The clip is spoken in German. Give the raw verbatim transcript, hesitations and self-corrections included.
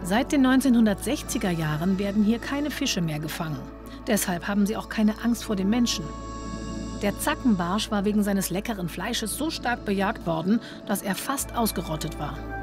Seit den neunzehnhundertsechziger Jahren werden hier keine Fische mehr gefangen. Deshalb haben sie auch keine Angst vor den Menschen. Der Zackenbarsch war wegen seines leckeren Fleisches so stark bejagt worden, dass er fast ausgerottet war.